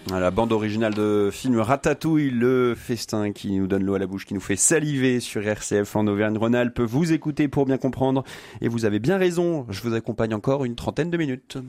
La bande originale de film Ratatouille, le festin qui nous donne l'eau à la bouche, qui nous fait saliver sur RCF en Auvergne-Rhône-Alpes. Vous écoutez pour bien comprendre et vous avez bien raison. Je vous accompagne encore une trentaine de minutes.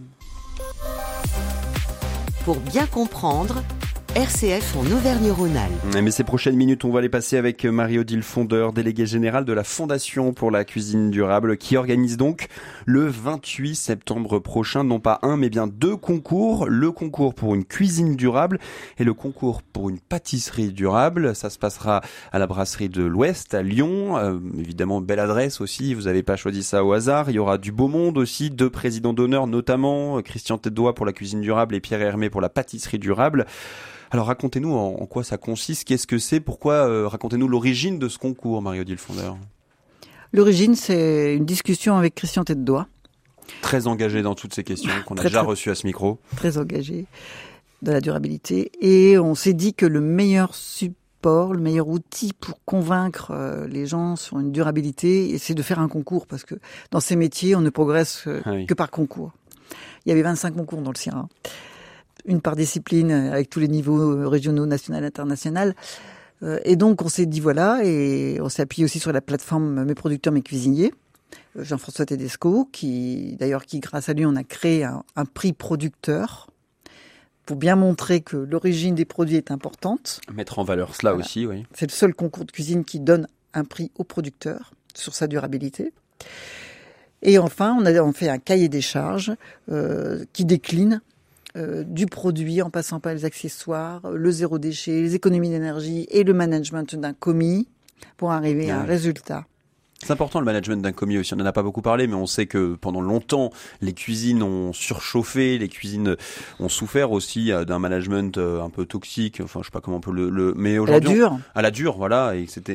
Pour bien comprendre, RCF en Auvergne-Rhône-Alpes. Mais ces prochaines minutes, on va les passer avec Marie-Odile Fondeur, déléguée générale de la Fondation pour la cuisine durable, qui organise donc le 28 septembre prochain, non pas un, mais bien 2 concours. Le concours pour une cuisine durable et le concours pour une pâtisserie durable. Ça se passera à la brasserie de l'Ouest, à Lyon. Évidemment, belle adresse aussi, vous n'avez pas choisi ça au hasard. Il y aura du beau monde aussi, 2 présidents d'honneur notamment, Christian Tête-Doigt pour la cuisine durable et Pierre Hermé pour la pâtisserie durable. Alors racontez-nous en quoi ça consiste, qu'est-ce que c'est, pourquoi, racontez-nous l'origine de ce concours, Marie-Odile Fondeur. L'origine, c'est une discussion avec Christian Tête-Doigt. Très engagé dans toutes ces questions qu'on a déjà reçues à ce micro. Très engagé dans la durabilité. Et on s'est dit que le meilleur support, le meilleur outil pour convaincre les gens sur une durabilité, c'est de faire un concours, parce que dans ces métiers, on ne progresse que par concours. Il y avait 25 concours dans le CIRA. Une par discipline avec tous les niveaux régionaux, national, international. Et donc, on s'est dit voilà, et on s'est appuyé aussi sur la plateforme Mes producteurs, mes cuisiniers. Jean-François Tedesco, qui, grâce à lui, on a créé un prix producteur pour bien montrer que l'origine des produits est importante. Mettre en valeur cela aussi, oui. C'est le seul concours de cuisine qui donne un prix au producteur sur sa durabilité. Et enfin, on fait un cahier des charges qui décline du produit en passant par les accessoires, le zéro déchet, les économies d'énergie et le management d'un commis pour arriver à un résultat. C'est important le management d'un commis aussi, on n'en a pas beaucoup parlé, mais on sait que pendant longtemps, les cuisines ont surchauffé, les cuisines ont souffert aussi d'un management un peu toxique, enfin je sais pas comment on peut mais aujourd'hui... À la dure, voilà,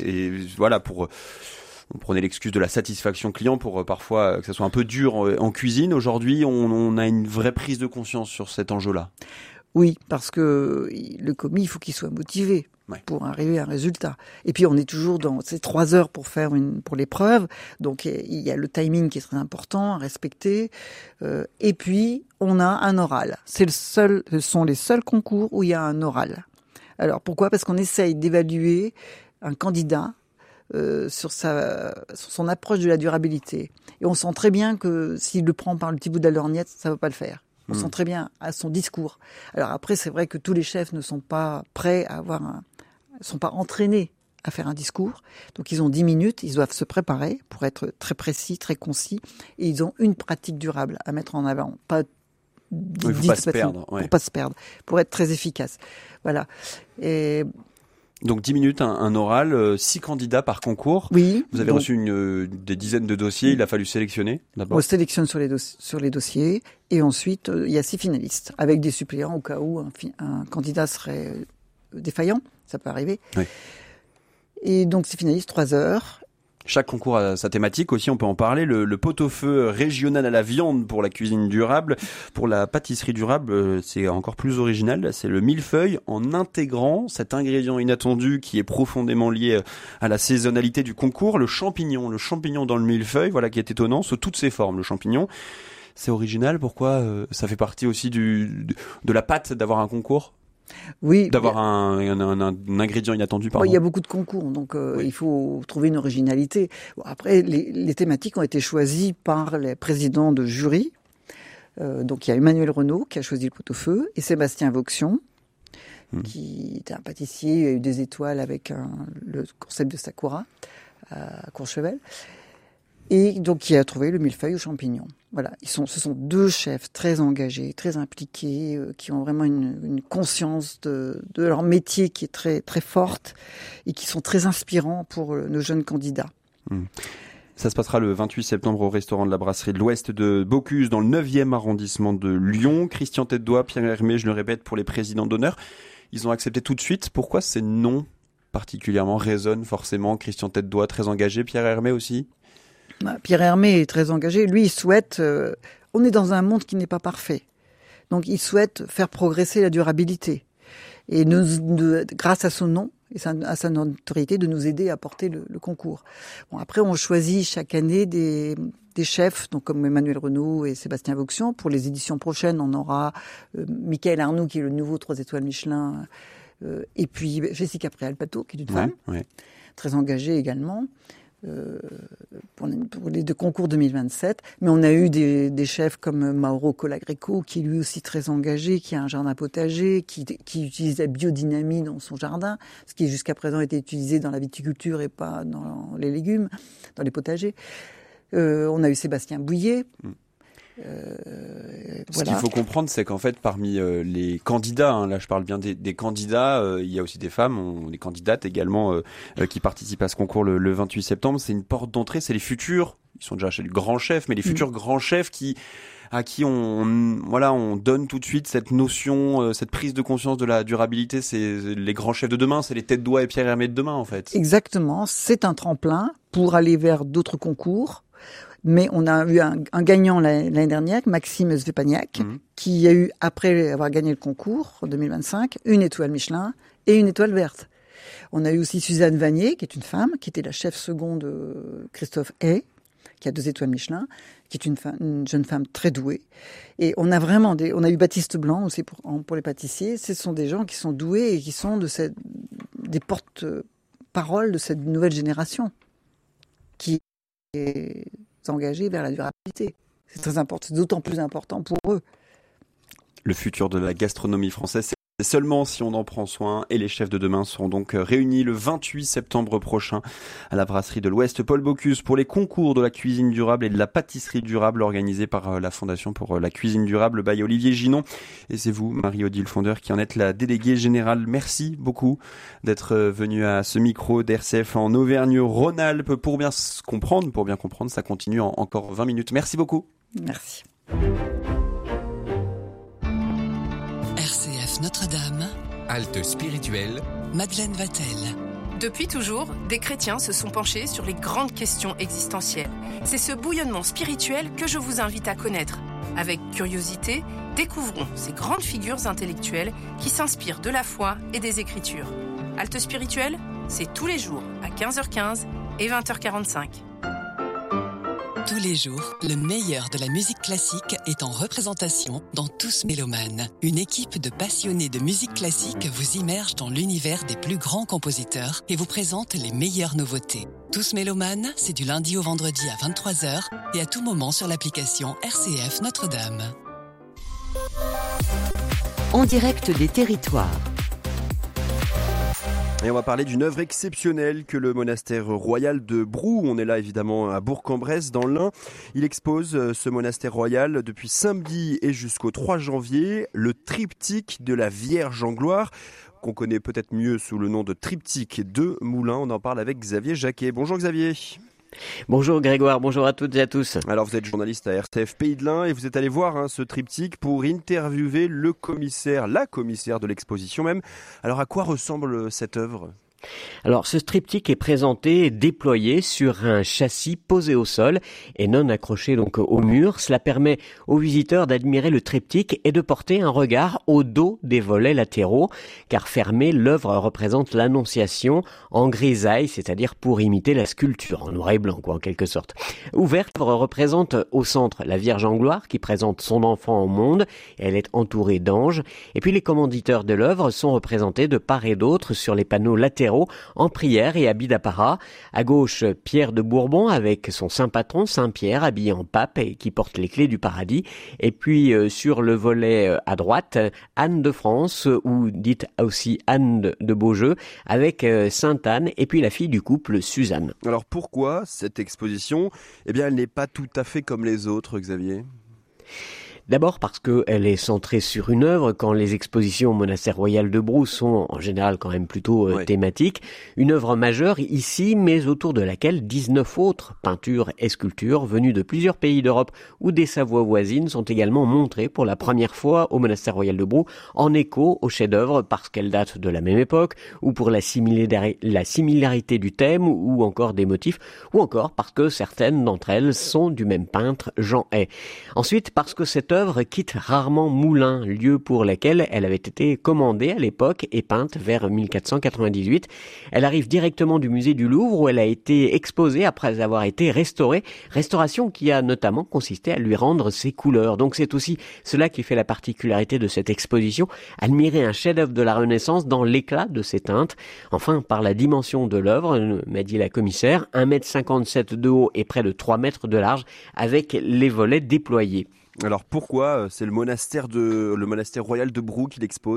on prenait l'excuse de la satisfaction client pour parfois que ça soit un peu dur en cuisine. Aujourd'hui, on a une vraie prise de conscience sur cet enjeu-là. Oui, parce que le commis, il faut qu'il soit motivé pour arriver à un résultat. Et puis, on est toujours dans ces 3 heures pour l'épreuve. Donc, il y a le timing qui est très important à respecter. Et puis, on a un oral. Ce sont les seuls concours où il y a un oral. Alors, pourquoi ? Parce qu'on essaye d'évaluer un candidat sur son approche de la durabilité. Et on sent très bien que s'il le prend par le petit bout de la lorgnette, ça ne va pas le faire. On sent très bien à son discours. Alors après, c'est vrai que tous les chefs ne sont pas prêts à sont pas entraînés à faire un discours. Donc ils ont 10 minutes, ils doivent se préparer pour être très précis, très concis. Et ils ont une pratique durable à mettre en avant. Pas il ne faut pas se perdre. Pour pas se perdre, pour être très efficace. Voilà. Et... Donc 10 minutes, un oral, 6 candidats par concours. Oui. Vous avez reçu des dizaines de dossiers, il a fallu sélectionner d'abord. On sélectionne sur les dossiers et ensuite il y a 6 finalistes avec des suppléants au cas où un candidat serait défaillant, ça peut arriver. Oui. Et donc 6 finalistes, 3 heures. Chaque concours a sa thématique aussi, on peut en parler. Le pot-au-feu régional à la viande pour la cuisine durable. Pour la pâtisserie durable, c'est encore plus original. C'est le millefeuille en intégrant cet ingrédient inattendu qui est profondément lié à la saisonnalité du concours. Le champignon dans le millefeuille, voilà qui est étonnant, sous toutes ses formes, le champignon. C'est original, pourquoi ça fait partie aussi de la pâte d'avoir un concours ? Oui, d'avoir un ingrédient inattendu, pardon. Il y a beaucoup de concours, donc il faut trouver une originalité. Bon, après, les thématiques ont été choisies par les présidents de jury. Donc il y a Emmanuel Renaud qui a choisi le pot-au-feu et Sébastien Vauxion, qui était un pâtissier, il a eu des étoiles avec le concept de Sakura à Courchevel. Et donc qui a trouvé le millefeuille aux champignons. Voilà, ce sont 2 chefs très engagés, très impliqués, qui ont vraiment une conscience de leur métier qui est très très forte et qui sont très inspirants pour nos jeunes candidats. Ça se passera le 28 septembre au restaurant de la brasserie de l'Ouest de Bocuse, dans le 9e arrondissement de Lyon. Christian Tête-Doigt, Pierre Hermé, je le répète, pour les présidents d'honneur. Ils ont accepté tout de suite. Pourquoi ces noms particulièrement résonnent forcément ? Christian Tête-Doigt, très engagé. Pierre Hermé aussi ? Pierre Hermé est très engagé. Lui, il souhaite... on est dans un monde qui n'est pas parfait. Donc, il souhaite faire progresser la durabilité. Et grâce à son nom et à sa notoriété, de nous aider à porter le concours. Bon, après, on choisit chaque année des des chefs, donc comme Emmanuel Renaud et Sébastien Vauxion. Pour les éditions prochaines, on aura Michael Arnoux, qui est le nouveau 3 étoiles Michelin, et puis Jessica Préal-Pato, qui est une femme, très engagée également. Pour les deux concours 2027, mais on a eu des chefs comme Mauro Colagreco, qui est lui aussi très engagé, qui a un jardin potager, qui utilise la biodynamie dans son jardin, ce qui jusqu'à présent était utilisé dans la viticulture et pas dans les légumes, dans les potagers. On a eu Sébastien Bouillet. Ce qu'il faut comprendre, c'est qu'en fait, parmi les candidats, là je parle bien des candidats, il y a aussi des femmes, des candidates également qui participent à ce concours le 28 septembre. C'est une porte d'entrée, c'est les futurs, ils sont déjà chez le grand chef, mais les futurs grands chefs à qui on donne tout de suite cette notion, cette prise de conscience de la durabilité. C'est les grands chefs de demain, c'est les têtes d'oie et Pierre Hermé de demain en fait. Exactement, c'est un tremplin pour aller vers d'autres concours. Mais on a eu un gagnant l'année dernière, Maxime Svepaniak, qui a eu, après avoir gagné le concours en 2025, une étoile Michelin et une étoile verte. On a eu aussi Suzanne Vanier, qui est une femme, qui était la chef seconde de Christophe Hay, qui a 2 étoiles Michelin, qui est une jeune femme très douée. Et on a vraiment on a eu Baptiste Blanc aussi pour les pâtissiers. Ce sont des gens qui sont doués et qui sont des porte-paroles de cette nouvelle génération, qui est s'engager vers la durabilité. C'est très important, c'est d'autant plus important pour eux. Le futur de la gastronomie française, c'est seulement si on en prend soin, et les chefs de demain seront donc réunis le 28 septembre prochain à la brasserie de l'Ouest Paul Bocuse pour les concours de la cuisine durable et de la pâtisserie durable organisés par la Fondation pour la cuisine durable by Olivier Ginon. Et c'est vous, Marie-Odile Fondeur, qui en êtes la déléguée générale. Merci beaucoup d'être venue à ce micro d'RCF en Auvergne-Rhône-Alpes pour bien comprendre. Ça continue en encore 20 minutes. Merci beaucoup. Merci. RCF Notre-Dame. Halte spirituelle. Madeleine Vatel. Depuis toujours, des chrétiens se sont penchés sur les grandes questions existentielles. C'est ce bouillonnement spirituel que je vous invite à connaître. Avec curiosité, découvrons ces grandes figures intellectuelles qui s'inspirent de la foi et des Écritures. Halte spirituelle, c'est tous les jours à 15h15 et 20h45. Tous les jours, le meilleur de la musique classique est en représentation dans Tous Mélomanes. Une équipe de passionnés de musique classique vous immerge dans l'univers des plus grands compositeurs et vous présente les meilleures nouveautés. Tous Mélomanes, c'est du lundi au vendredi à 23h et à tout moment sur l'application RCF Notre-Dame. En direct des territoires. Et on va parler d'une œuvre exceptionnelle que le monastère royal de Brou, on est là évidemment à Bourg-en-Bresse dans l'Ain, il expose ce monastère royal depuis samedi et jusqu'au 3 janvier, le triptyque de la Vierge en gloire, qu'on connaît peut-être mieux sous le nom de triptyque de Moulins. On en parle avec Xavier Jacquet. Bonjour Xavier. Bonjour Grégoire, bonjour à toutes et à tous. Alors vous êtes journaliste à RCF Pays de l'Ain et vous êtes allé voir ce triptyque pour interviewer la commissaire de l'exposition même. Alors à quoi ressemble cette œuvre ? Alors ce triptyque est présenté déployé sur un châssis posé au sol et non accroché donc au mur. Cela permet aux visiteurs d'admirer le triptyque et de porter un regard au dos des volets latéraux, car fermé, l'œuvre représente l'Annonciation en grisaille, c'est-à-dire pour imiter la sculpture, en noir et blanc en quelque sorte. Ouverte, l'œuvre représente au centre la Vierge en gloire qui présente son enfant au monde, elle est entourée d'anges, et puis les commanditeurs de l'œuvre sont représentés de part et d'autre sur les panneaux latéraux en prière et habit d'apparat. À gauche, Pierre de Bourbon avec son saint patron, Saint-Pierre, habillé en pape et qui porte les clés du paradis. Et puis sur le volet à droite, Anne de France, ou dite aussi Anne de Beaujeu, avec Sainte Anne et puis la fille du couple, Suzanne. Alors pourquoi cette exposition, elle n'est pas tout à fait comme les autres, Xavier ? D'abord parce qu'elle est centrée sur une œuvre, quand les expositions au monastère royal de Brou sont en général quand même plutôt thématiques. Une œuvre majeure ici, mais autour de laquelle 19 autres peintures et sculptures venues de plusieurs pays d'Europe ou des Savoies voisines sont également montrées pour la première fois au monastère royal de Brou, en écho au chef-d'œuvre parce qu'elles datent de la même époque, ou pour la similarité du thème, ou encore des motifs, ou encore parce que certaines d'entre elles sont du même peintre, Jean Hay. Ensuite, parce que cette œuvre quitte rarement Moulins, lieu pour lequel elle avait été commandée à l'époque et peinte vers 1498. Elle arrive directement du musée du Louvre où elle a été exposée après avoir été restaurée, restauration qui a notamment consisté à lui rendre ses couleurs. Donc c'est aussi cela qui fait la particularité de cette exposition, admirer un chef-d'œuvre de la Renaissance dans l'éclat de ses teintes. Enfin, par la dimension de l'œuvre, m'a dit la commissaire, 1,57 m de haut et près de 3 mètres de large, avec les volets déployés. Alors pourquoi c'est le monastère royal de Brou qui l'expose ?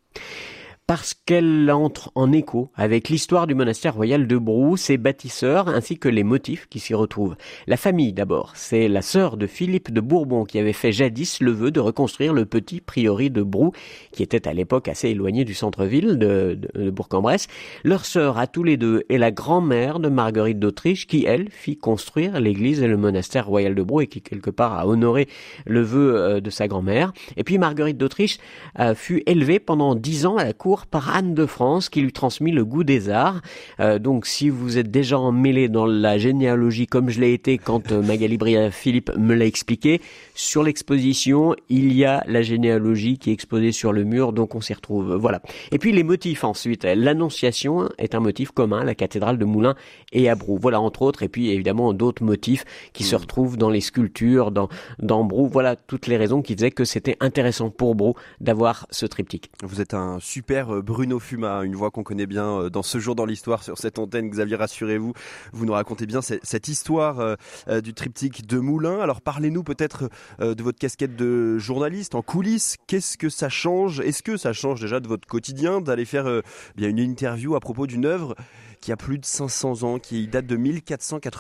Parce qu'elle entre en écho avec l'histoire du monastère royal de Brou, ses bâtisseurs ainsi que les motifs qui s'y retrouvent. La famille d'abord, c'est la sœur de Philippe de Bourbon qui avait fait jadis le vœu de reconstruire le petit prieuré de Brou, qui était à l'époque assez éloigné du centre-ville de Bourg-en-Bresse. Leur sœur à tous les deux est la grand-mère de Marguerite d'Autriche qui, elle, fit construire l'église et le monastère royal de Brou et qui quelque part a honoré le vœu de sa grand-mère. Et puis Marguerite d'Autriche fut élevée pendant 10 ans à la cour par Anne de France qui lui transmit le goût des arts. Donc si vous êtes déjà emmêlé dans la généalogie comme je l'ai été quand Magali Bria-Philippe me l'a expliqué, sur l'exposition il y a la généalogie qui est exposée sur le mur, donc on s'y retrouve. Voilà. Et puis les motifs ensuite. L'Annonciation est un motif commun à la cathédrale de Moulins et à Brou. Voilà entre autres. Et puis évidemment d'autres motifs qui se retrouvent dans les sculptures, dans Brou. Voilà toutes les raisons qui faisaient que c'était intéressant pour Brou d'avoir ce triptyque. Vous êtes un super Bruno Fuma, une voix qu'on connaît bien dans Ce jour dans l'histoire sur cette antenne. Xavier, rassurez-vous, vous nous racontez bien cette histoire du triptyque de Moulins. Alors parlez-nous peut-être de votre casquette de journaliste en coulisses. Qu'est-ce que ça change ? Est-ce que ça change déjà de votre quotidien d'aller faire bien une interview à propos d'une œuvre qui a plus de 500 ans, qui date de 1498 ?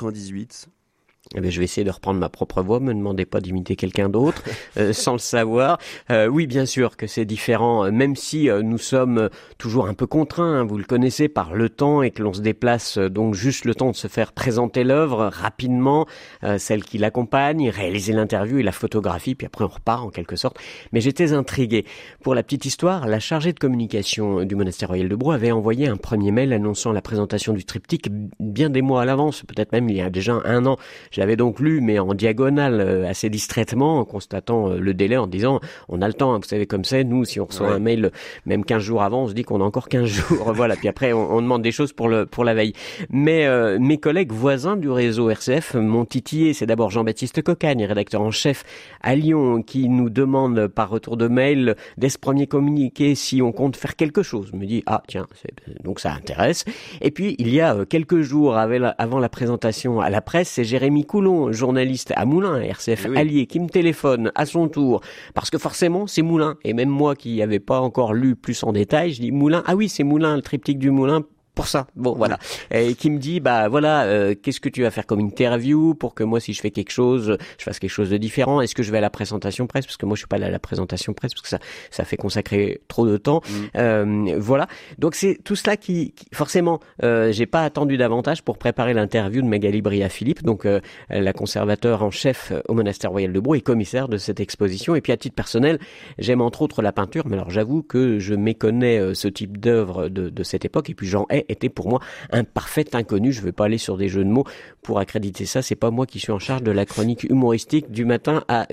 Eh bien, je vais essayer de reprendre ma propre voix, me demandez pas d'imiter quelqu'un d'autre, sans le savoir. Oui, bien sûr que c'est différent, même si nous sommes toujours un peu contraints, hein, vous le connaissez, par le temps et que l'on se déplace donc juste le temps de se faire présenter l'œuvre rapidement, celle qui l'accompagne, réaliser l'interview et la photographie, puis après on repart en quelque sorte. Mais j'étais intrigué. Pour la petite histoire, la chargée de communication du monastère royal de Brou avait envoyé un premier mail annonçant la présentation du triptyque bien des mois à l'avance, peut-être même il y a déjà 1 an. J'avais donc lu, mais en diagonale, assez distraitement, en constatant le délai, en disant, on a le temps, hein, vous savez comme c'est, nous, si on reçoit un mail, même 15 jours avant, on se dit qu'on a encore 15 jours, voilà, puis après, on demande des choses pour la veille. Mais mes collègues voisins du réseau RCF m'ont titillé. C'est d'abord Jean-Baptiste Cocagne, rédacteur en chef à Lyon, qui nous demande par retour de mail, dès ce premier communiqué, si on compte faire quelque chose. Je me dis, ah tiens, donc ça intéresse. Et puis, il y a quelques jours, avant la présentation à la presse, c'est Jérémy Coulon, journaliste à Moulins, RCF allié, qui me téléphone à son tour, parce que forcément c'est Moulins, et même moi qui n'avais pas encore lu plus en détail, je dis Moulins, ah oui c'est Moulins, le triptyque du Moulin, pour ça, bon voilà, et qui me dit bah voilà, qu'est-ce que tu vas faire comme interview pour que moi si je fais quelque chose, je fasse quelque chose de différent. Est-ce que je vais à la présentation presse, parce que moi je suis pas allé à la présentation presse parce que ça fait consacrer trop de temps. Voilà, donc c'est tout cela qui forcément j'ai pas attendu davantage pour préparer l'interview de Magali Bria-Philippe, donc la conservateur en chef au monastère royal de Brou et commissaire de cette exposition. Et puis à titre personnel, j'aime entre autres la peinture, mais alors j'avoue que je méconnais ce type d'œuvre de cette époque, et puis j'en ai était pour moi un parfait inconnu. Je ne vais pas aller sur des jeux de mots pour accréditer ça. C'est pas moi qui suis en charge de la chronique humoristique du matin à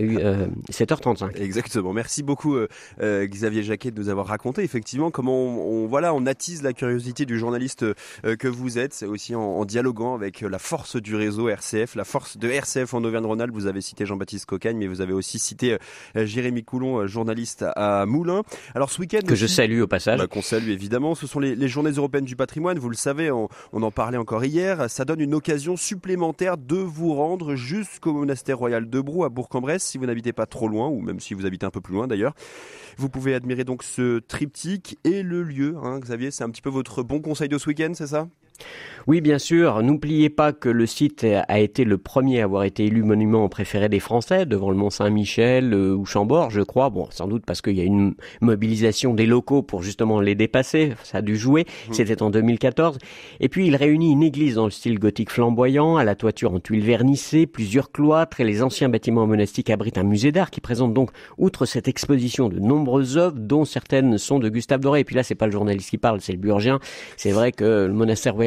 7h35. Exactement. Merci beaucoup Xavier Jacquet de nous avoir raconté effectivement comment on attise la curiosité du journaliste que vous êtes, aussi en dialoguant avec la force du réseau RCF, la force de RCF en Auvergne-Rhône-Alpes. Vous avez cité Jean-Baptiste Cocagne, mais vous avez aussi cité Jérémy Coulon, journaliste à Moulins. Alors ce week-end que je salue au passage, qu'on salue évidemment. Ce sont les journées européennes du patrimoine. Vous le savez, on en parlait encore hier. Ça donne une occasion supplémentaire de vous rendre jusqu'au monastère royal de Brou à Bourg-en-Bresse, si vous n'habitez pas trop loin, ou même si vous habitez un peu plus loin d'ailleurs. Vous pouvez admirer donc ce triptyque et le lieu, hein, Xavier, c'est un petit peu votre bon conseil de ce week-end, c'est ça ? Oui, bien sûr. N'oubliez pas que le site a été le premier à avoir été élu monument préféré des Français, devant le Mont-Saint-Michel ou Chambord, je crois. Bon, sans doute parce qu'il y a une mobilisation des locaux pour justement les dépasser. Ça a dû jouer. C'était en 2014. Et puis, il réunit une église dans le style gothique flamboyant, à la toiture en tuiles vernissées, plusieurs cloîtres, et les anciens bâtiments monastiques abritent un musée d'art qui présente donc, outre cette exposition, de nombreuses œuvres, dont certaines sont de Gustave Doré. Et puis là, c'est pas le journaliste qui parle, c'est le Burgien. C'est vrai que le monastère royal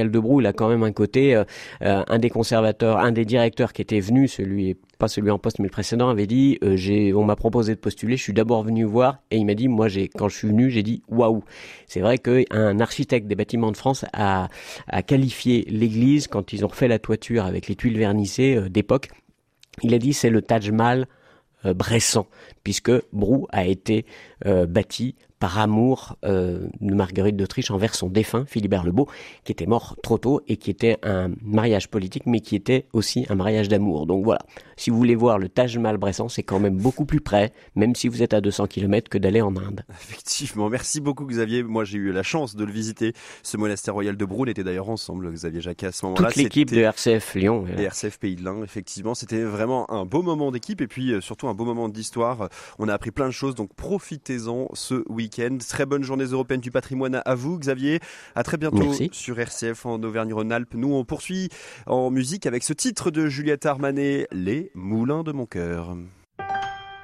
Royal de Brou, il a quand même un côté, un des directeurs qui était venu, pas celui en poste mais le précédent, avait dit on m'a proposé de postuler, je suis d'abord venu voir et il m'a dit quand je suis venu j'ai dit waouh. C'est vrai qu'un architecte des bâtiments de France a qualifié l'église quand ils ont refait la toiture avec les tuiles vernissées d'époque. Il a dit c'est le Taj Mahal bressan, puisque Brou a été bâti par amour de Marguerite d'Autriche envers son défunt Philibert le Beau, qui était mort trop tôt et qui était un mariage politique, mais qui était aussi un mariage d'amour. Donc voilà, si vous voulez voir le Taj Mahal bressan, c'est quand même beaucoup plus près, même si vous êtes à 200 km, que d'aller en Inde. Effectivement, merci beaucoup Xavier. Moi j'ai eu la chance de le visiter, ce monastère royal de Brou. On était d'ailleurs ensemble, Xavier Jacquet, à ce moment-là. Toute l'équipe de RCF Lyon. Et RCF Pays de l'Ain, effectivement. C'était vraiment un beau moment d'équipe et puis surtout un beau moment d'histoire. On a appris plein de choses, donc profitez-en ce week-end. Très bonne journée européenne du patrimoine à vous, Xavier. À très bientôt. Merci. Sur RCF en Auvergne-Rhône-Alpes. Nous, on poursuit en musique avec ce titre de Juliette Armanet, Les Moulins de mon cœur.